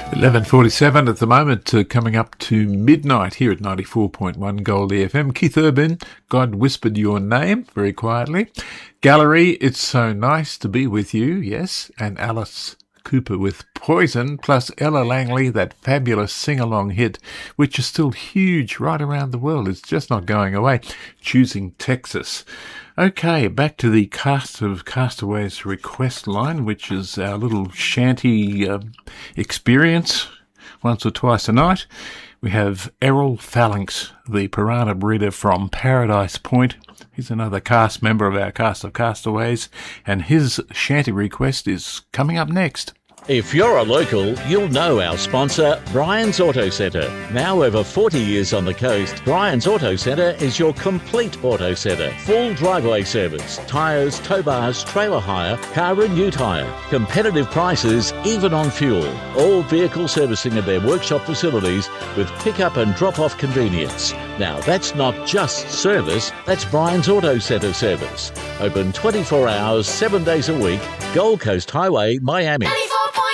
11:47 at the moment, coming up to midnight here at 94.1 Gold FM. Keith Urban, God Whispered Your Name, very quietly. Gallery, It's So Nice to Be With You, yes. And Alice Cooper with Poison, plus Ella Langley, that fabulous sing-along hit, which is still huge right around the world. It's just not going away. Choosing Texas. Okay, back to the Cast of Castaways request line, which is our little shanty experience once or twice a night. We have Errol Phalanx, the piranha breeder from Paradise Point. He's another cast member of our Cast of Castaways, and his shanty request is coming up next. If you're a local, you'll know our sponsor, Brian's Auto Centre. Now over 40 years on the coast, Brian's Auto Centre is your complete auto centre. Full driveway service, tyres, tow bars, trailer hire, car and new tyre. Competitive prices, even on fuel. All vehicle servicing at their workshop facilities with pick-up and drop-off convenience. Now that's not just service, that's Brian's Auto Centre service. Open 24 hours, 7 days a week, Gold Coast Highway, Miami.